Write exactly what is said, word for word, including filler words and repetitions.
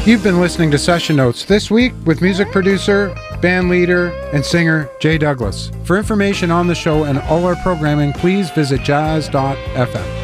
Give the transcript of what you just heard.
You've been listening to Session Notes this week with music producer, band leader, and singer Jay Douglas. For information on the show and all our programming, please visit jazz dot f m.